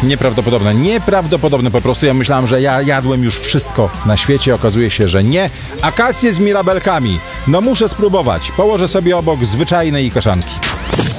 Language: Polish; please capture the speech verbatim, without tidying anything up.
Nieprawdopodobne, nieprawdopodobne po prostu. Ja myślałem, że ja jadłem już wszystko na świecie, okazuje się, że nie. Akacje z mirabelkami. No muszę spróbować. Położę sobie obok zwyczajnej kaszanki.